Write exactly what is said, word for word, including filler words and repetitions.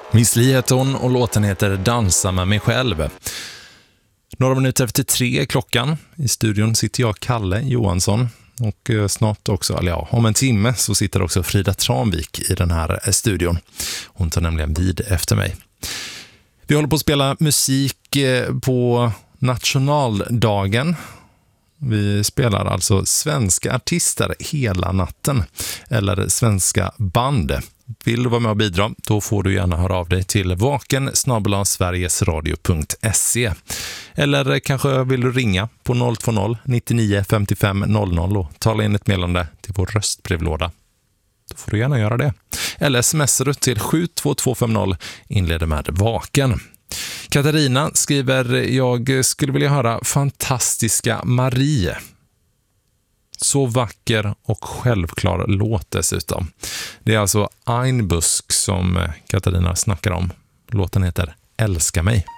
Miss Li heter hon och låten heter Dansa med mig själv. Några minuter efter tre klockan. I studion sitter jag, Kalle Johansson. Och snart också, eller ja, om en timme så sitter också Frida Tranvik i den här studion. Hon tar nämligen vid efter mig. Vi håller på att spela musik på nationaldagen. Vi spelar alltså svenska artister hela natten. Eller svenska band. Vill du vara med och bidra, då får du gärna höra av dig till vaken snabel-a sverigesradio punkt se. Eller kanske vill du ringa på noll två noll nittionio femtiofem noll noll och tala in ett meddelande till vår röstbrevlåda. Då får du gärna göra det. Eller smsar du till sju två två fem noll, inleder med vaken. Katarina skriver, jag skulle vilja höra fantastiska Marie. Så vacker och självklar låt dessutom. Det är alltså Ein Busk som Katarina snackar om. Låten heter Älska mig.